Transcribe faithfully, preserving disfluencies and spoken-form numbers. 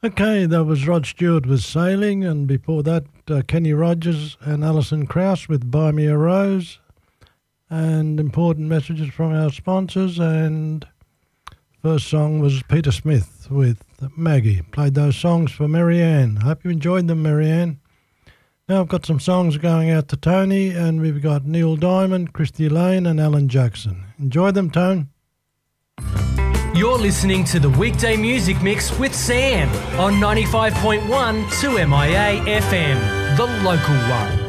Okay, that was Rod Stewart with Sailing, and before that, uh, Kenny Rogers and Alison Krauss with Buy Me a Rose, and important messages from our sponsors, and first song was Peter Smith with Maggie. Played those songs for Marianne. Hope you enjoyed them, Marianne. Now I've got some songs going out to Tony, and we've got Neil Diamond, Christy Lane and Alan Jackson. Enjoy them, Tone. You're listening to the Weekday Music Mix with Sam on ninety-five point one two M I A F M, the local one.